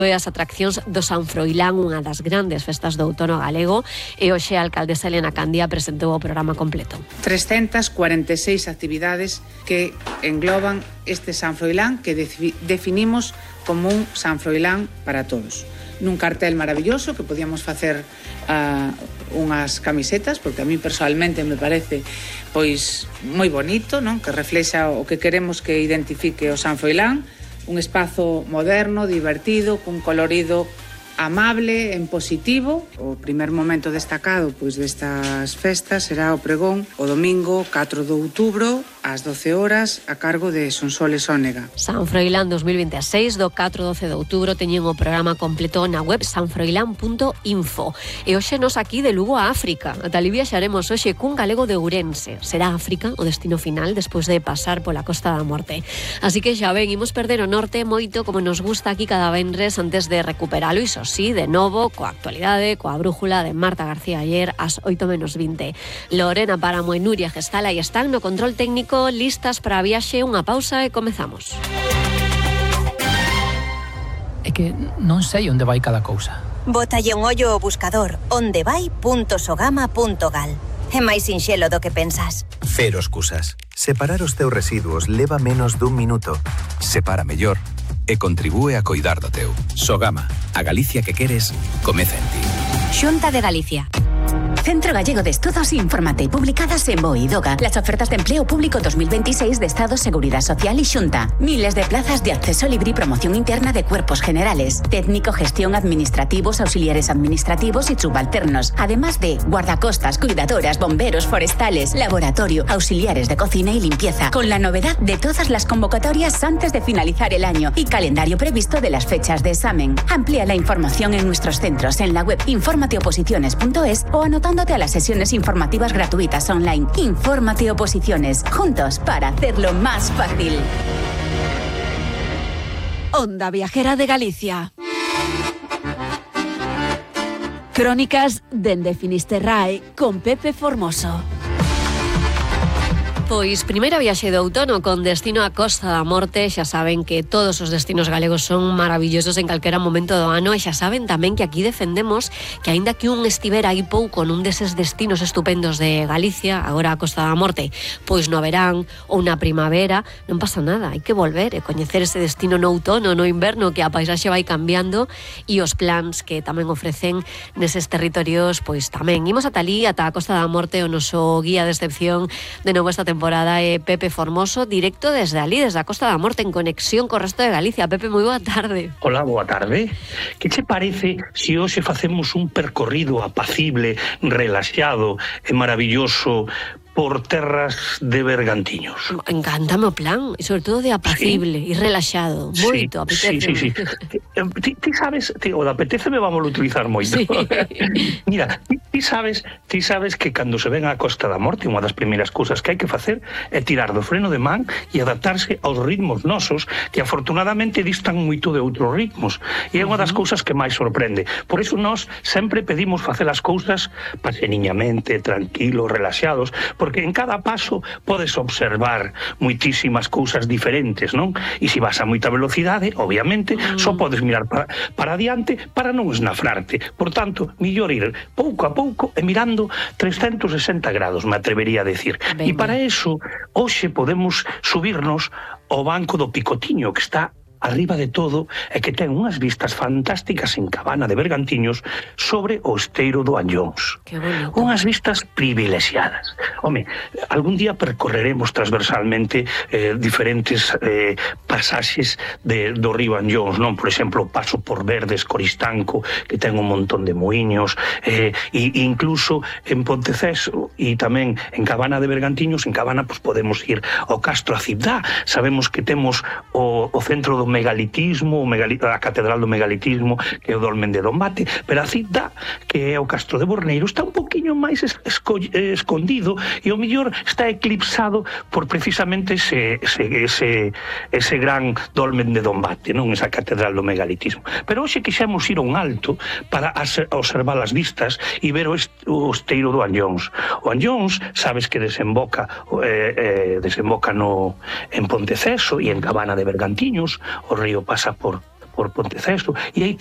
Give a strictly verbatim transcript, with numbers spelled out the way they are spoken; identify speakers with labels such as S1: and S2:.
S1: as atraccións do San Froilán, unha das grandes festas do outono galego, e hoxe a alcaldesa Elena Candía presentou o programa completo.
S2: trescentas cuarenta e seis actividades que engloban este San Froilán que defi- definimos como un San Froilán para todos. Nun cartel maravilloso que podíamos facer uh, unhas camisetas, porque a mí personalmente me parece pois moi bonito, non? Que reflexa o que queremos que identifique o San Froilán, un espazo moderno, divertido, cun colorido amable, en positivo. O primer momento destacado pois destas festas será o pregón o domingo catro de outubro ás doce horas a cargo de Sonsoles Ónega.
S1: San Froilán dos mil vinte e seis do catro ao doce de outubro teñen o programa completo na web san froilán punto info. E hoxe nos aquí de Lugo a África. Ata ali viaxaremos hoxe cun galego de Ourense. Será África o destino final despois de pasar pola Costa da Morte. Así que xa ven, imos perder o norte moito como nos gusta aquí cada venres antes de recuperalo, iso sí, de novo, coa actualidade, coa brújula de Marta García ayer ás oito menos vinte. Lorena Páramo e Nuria Gestala e están no control técnico, listas para a viaxe. Unha pausa e comezamos.
S3: É que non sei onde vai cada cousa.
S4: Bótalle un ollo ao buscador ondevai punto sogama punto gal. É máis sinxelo do que pensas.
S5: Cero excusas. Separar os teus residuos leva menos dun minuto. Separa mellor e contribúe a coidar do teu. Sogama, a Galicia que queres, comeza en ti.
S6: Xunta de Galicia. Centro Gallego de Estudos Infórmate, publicadas en BOE y DOGA. Las ofertas de empleo público dos mil veintiséis de Estado, Seguridad Social y Xunta. Miles de plazas de acceso libre y promoción interna de cuerpos generales, técnico, gestión, administrativos, auxiliares administrativos y subalternos. Además de guardacostas, cuidadoras, bomberos, forestales, laboratorio, auxiliares de cocina y limpieza. Con la novedad de todas las convocatorias antes de finalizar el año y calendario previsto de las fechas de examen. Amplía la información en nuestros centros en la web infórmate oposiciones punto es o anotándote a las sesiones informativas gratuitas online. Infórmate Oposiciones, juntos para hacerlo más fácil.
S7: Onda Viajera de Galicia. Crónicas dende Finisterrae con Pepe Formoso.
S1: Pois primeira viaxe de outono con destino a Costa da Morte. Xa saben que todos os destinos galegos son maravillosos en calquera momento do ano, e xa saben tamén que aquí defendemos que aínda que un estivera aí pouco nun deses destinos estupendos de Galicia, agora a Costa da Morte, pois no verán ou na primavera, non pasa nada, hai que volver e coñecer ese destino no outono, no inverno, que a paisaxe vai cambiando e os plans que tamén ofrecen neses territorios, pois tamén. Imos ata ali, ata a Costa da Morte, o noso guía de excepción de novo esta temporada temporada é Pepe Formoso, directo desde ali, desde a Costa da Morte, en conexión co resto de Galicia. Pepe, moi boa tarde.
S8: Hola, boa tarde. Que che parece se hoxe facemos un percorrido apacible, relaxado e maravilloso por terras de Bergantiños?
S1: Encántame o plan, e sobre todo de apacible e sí, relaxado, moito,
S8: sí,
S1: apetece.
S8: Sí, sí, sí. Ti, ti sabes, ti, o de apetece me vamos a utilizar moito. Sí. Mira, ti, ti sabes, ti sabes que cando se ven á Costa da Morte, unha das primeiras cousas que hai que facer é tirar do freno de man e adaptarse aos ritmos nosos, que afortunadamente distan moito de outros ritmos, e é unha das cousas que máis sorprende. Por iso nós sempre pedimos facer as cousas paseniñamente, tranquilos, relaxados, porque en cada paso podes observar moitísimas cousas diferentes, non? E se vas a moita velocidade, obviamente, mm. só podes mirar para, para adiante para non esnafrarte. Por tanto, millor ir pouco a pouco e mirando trescentos sesenta grados, me atrevería a decir. E para eso, hoxe podemos subirnos ao banco do Picotiño, que está arriba de todo e que ten unhas vistas fantásticas en Cabana de Bergantiños sobre o esteiro do Anllóns. Unhas vistas privilexiadas. Home, algún día percorreremos transversalmente eh, diferentes eh, pasaxes de, do río Anllóns, non? Por exemplo, paso por Verdes, Coristanco, que ten un montón de muiños, eh, e incluso en Ponteceso e tamén en Cabana de Bergantiños. En Cabana pues, podemos ir ao Castro a Cibdá. Sabemos que temos o, o centro do megalitismo, o megali a Catedral do Megalitismo, que é o Dolmen de Dombate, pero a Cibdá, que é o Castro de Borneiro, está un poquinho máis es eh, escondido e o mellor está eclipsado por precisamente ese, ese, ese, ese gran Dolmen de Dombate, non? Esa Catedral do Megalitismo. Pero hoxe quixemos ir a un alto para observar as vistas e ver o, o esteiro do Anllóns. O Anllóns, sabes que desemboca eh, eh, desemboca no, en Ponteceso e en Cabana de Bergantiños. O río pasa por por Ponteceso, e aí